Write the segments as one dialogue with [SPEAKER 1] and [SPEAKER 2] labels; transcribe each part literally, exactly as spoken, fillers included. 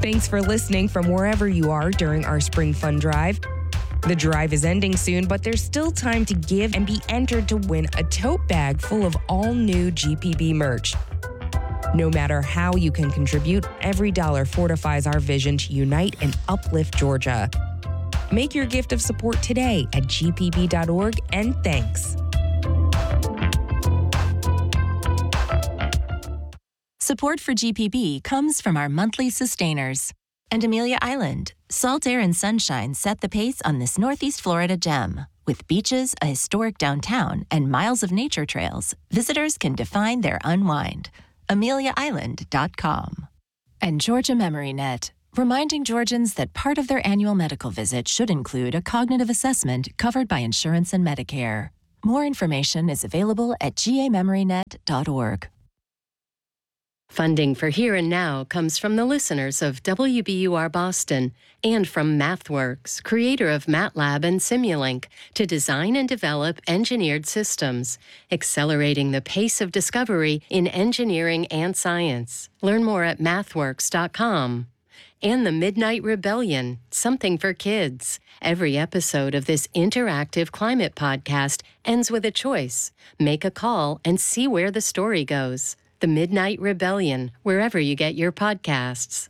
[SPEAKER 1] Thanks for listening from wherever you are during our Spring Fun Drive. The drive is ending soon, but there's still time to give and be entered to win a tote bag full of all new G P B merch. No matter how you can contribute, every dollar fortifies our vision to unite and uplift Georgia. Make your gift of support today at G P B dot org, and thanks.
[SPEAKER 2] Support for G P B comes from our monthly sustainers. And Amelia Island, salt air and sunshine set the pace on this Northeast Florida gem. With beaches, a historic downtown, and miles of nature trails, visitors can define their unwind. Amelia Island dot com. And Georgia Memory Net, reminding Georgians that part of their annual medical visit should include a cognitive assessment covered by insurance and Medicare. More information is available at G A memory net dot org.
[SPEAKER 3] Funding for Here and Now comes from the listeners of W B U R Boston and from MathWorks, creator of MATLAB and Simulink, to design and develop engineered systems, accelerating the pace of discovery in engineering and science. Learn more at mathworks dot com. And the Midnight Rebellion, something for kids. Every episode of this interactive climate podcast ends with a choice. Make a call and see where the story goes. The Midnight Rebellion, wherever you get your podcasts.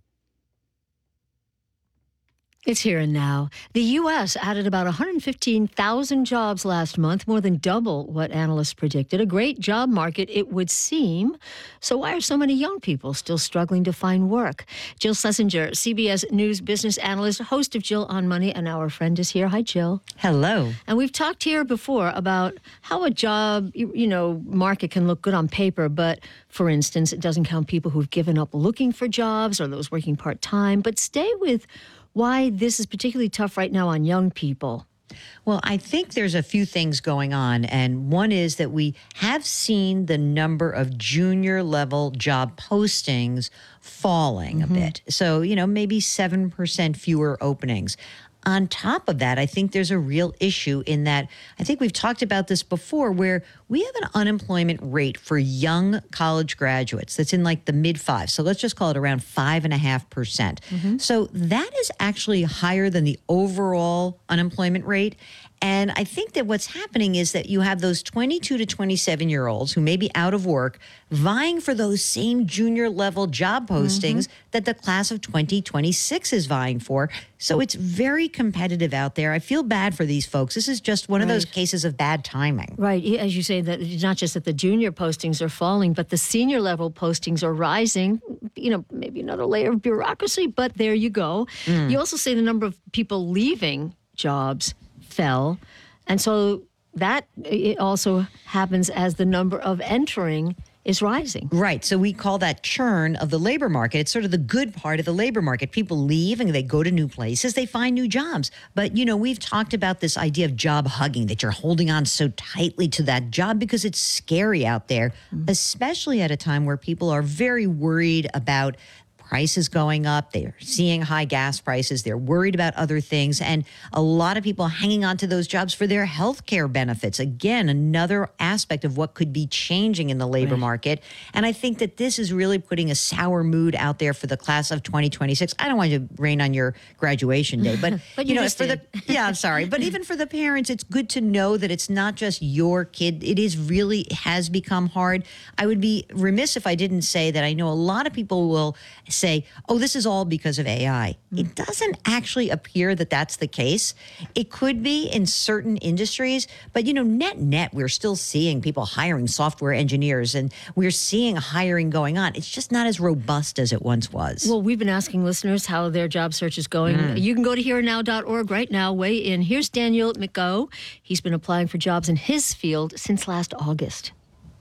[SPEAKER 4] It's Here and Now. The U S added about one hundred fifteen thousand jobs last month, more than double what analysts predicted. A great job market, it would seem. So why are so many young people still struggling to find work? Jill Schlesinger, C B S News business analyst, host of Jill on Money, and our friend is here. Hi, Jill.
[SPEAKER 5] Hello.
[SPEAKER 4] And we've talked here before about how a job, you, you know, market can look good on paper, but for instance, it doesn't count people who've given up looking for jobs or those working part-time. But stay with why this is particularly tough right now on young people.
[SPEAKER 5] Well, I think there's a few things going on, and one is that we have seen the number of junior level job postings falling mm-hmm. a bit. So, you know, maybe seven percent fewer openings. On top of that, I think there's a real issue in that, I think we've talked about this before, where we have an unemployment rate for young college graduates that's in like the mid fives. So let's just call it around five and a half percent. So that is actually higher than the overall unemployment rate. And I think that what's happening is that you have those twenty-two to twenty-seven year olds who may be out of work vying for those same junior level job postings mm-hmm. that the class of twenty twenty-six is vying for. So it's very competitive out there. I feel bad for these folks. This is just one right. of those cases of bad timing.
[SPEAKER 4] Right. As you say, that it's not just that the junior postings are falling, but the senior level postings are rising. You know, maybe another layer of bureaucracy, but there you go. Mm. You also say the number of people leaving jobs fell. And so that it also happens as the number of entering is rising.
[SPEAKER 5] Right. So we call that churn of the labor market. It's sort of the good part of the labor market. People leave and they go to new places. They find new jobs. But, you know, we've talked about this idea of job hugging, that you're holding on so tightly to that job because it's scary out there, mm-hmm. especially at a time where people are very worried about prices going up. They're seeing high gas prices. They're worried about other things. And a lot of people hanging on to those jobs for their health care benefits. Again, another aspect of what could be changing in the labor right. market. And I think that this is really putting a sour mood out there for the class of twenty twenty-six. I don't want to rain on your graduation day, but,
[SPEAKER 4] but
[SPEAKER 5] you,
[SPEAKER 4] you
[SPEAKER 5] know,
[SPEAKER 4] just
[SPEAKER 5] for
[SPEAKER 4] did.
[SPEAKER 5] the yeah, I'm sorry. But even for the parents, it's good to know that it's not just your kid. It is really has become hard. I would be remiss if I didn't say that I know a lot of people will say, oh, this is all because of A I. Mm. It doesn't actually appear that that's the case. It could be in certain industries, but, you know, net net, we're still seeing people hiring software engineers, and we're seeing hiring going on. It's just not as robust as it once was.
[SPEAKER 4] Well, we've been asking listeners how their job search is going. Mm. You can go to here now dot org right now, weigh in. Here's Daniel McGo. He's been applying for jobs in his field since last August.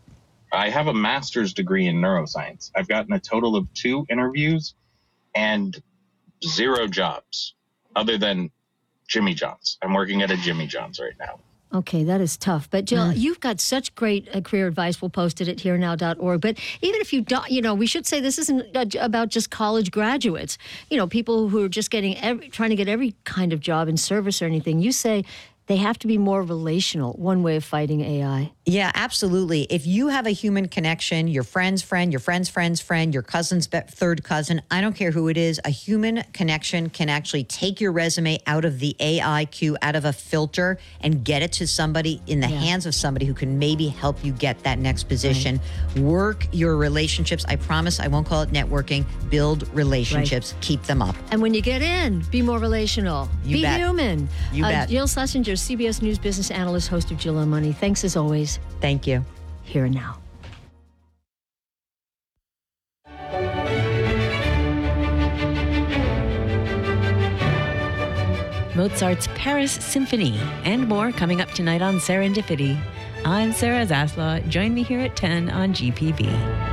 [SPEAKER 6] I have a master's degree in neuroscience. I've gotten a total of two interviews and zero jobs other than Jimmy John's. I'm working at a Jimmy John's right now.
[SPEAKER 4] Okay, that is tough. But Jill, mm. you've got such great uh, career advice. We'll post it at here now dot org. But even if you don't, you know, we should say this isn't about just college graduates. You know, people who are just getting every, trying to get every kind of job in service or anything. You say they have to be more relational, one way of fighting A I.
[SPEAKER 5] Yeah, absolutely. If you have a human connection, your friend's friend, your friend's friend's friend, your cousin's be- third cousin, I don't care who it is, a human connection can actually take your resume out of the A I queue, out of a filter, and get it to somebody in the
[SPEAKER 4] Yeah.
[SPEAKER 5] hands of somebody who can maybe help you get that next position. Right. Work your relationships. I promise I won't call it networking. Build relationships. Right. Keep them up.
[SPEAKER 4] And when you get in, be more relational.
[SPEAKER 5] You
[SPEAKER 4] be
[SPEAKER 5] bet.
[SPEAKER 4] human.
[SPEAKER 5] You
[SPEAKER 4] uh,
[SPEAKER 5] bet.
[SPEAKER 4] Jill Schlesinger, C B S News business analyst, host of Jill on Money. Thanks as always.
[SPEAKER 5] Thank you.
[SPEAKER 4] Here and now.
[SPEAKER 7] Mozart's Paris Symphony and more coming up tonight on Serendipity. I'm Sarah Zaslaw. Join me here at ten on G P B.